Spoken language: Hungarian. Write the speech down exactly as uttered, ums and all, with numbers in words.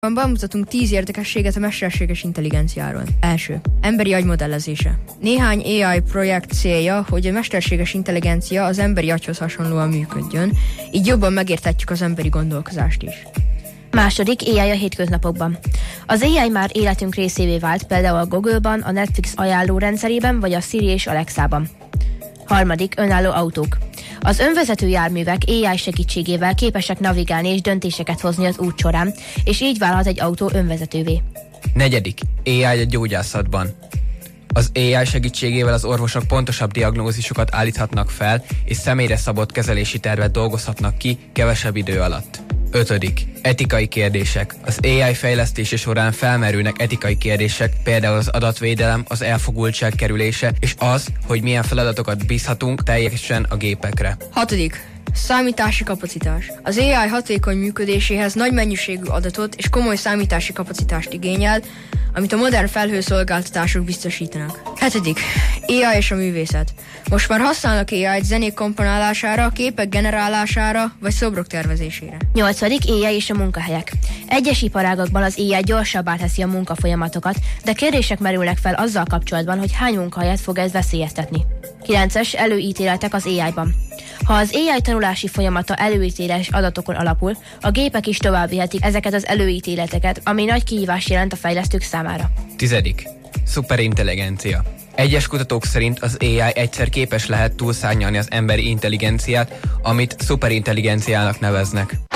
Bemutatunk tíz érdekességet a mesterséges intelligenciáról. Első. Emberi agy modellezése. Néhány á i projekt célja, hogy a mesterséges intelligencia az emberi agyhoz hasonlóan működjön, így jobban megértetjük az emberi gondolkozást is. Második, á i a hétköznapokban. Az á i már életünk részévé vált, például a Google-ban, a Netflix ajánlórendszerében, vagy a Siri és Alexában. Harmadik, önálló autók. Az önvezető járművek á i segítségével képesek navigálni és döntéseket hozni az út során, és így válhat egy autó önvezetővé. Negyedik, á i a gyógyászatban. Az á i segítségével az orvosok pontosabb diagnózisokat állíthatnak fel, és személyre szabott kezelési tervet dolgozhatnak ki kevesebb idő alatt. Ötödik. Etikai kérdések. Az á i fejlesztése során felmerülnek etikai kérdések, például az adatvédelem, az elfogultság kerülése, és az, hogy milyen feladatokat bízhatunk teljesen a gépekre. Hatodik. Számítási kapacitás. Az á i hatékony működéséhez nagy mennyiségű adatot és komoly számítási kapacitást igényel, amit a modern felhőszolgáltatások biztosítanak. Hetedik. á i és a művészet. Most már használnak á i-t zenék komponálására, képek generálására vagy szobrok tervezésére. Nyolcadik, á i és a munkahelyek. Egyes iparágakban az á i gyorsabbá teszi a munkafolyamatokat, de kérdések merülnek fel azzal kapcsolatban, hogy hány munkahelyet fog ez veszélyeztetni. Kilences, előítéletek az á i-ban. Ha az á i tanulási folyamata előítéles adatokon alapul, a gépek is továbbvihetik ezeket az előítéleteket, ami nagy kihívás jelent a fejlesztők számára. Tizedik. Szuperintelligencia. Egyes kutatók szerint az á i egyszer képes lehet túlszárnyalni az emberi intelligenciát, amit szuperintelligenciának neveznek.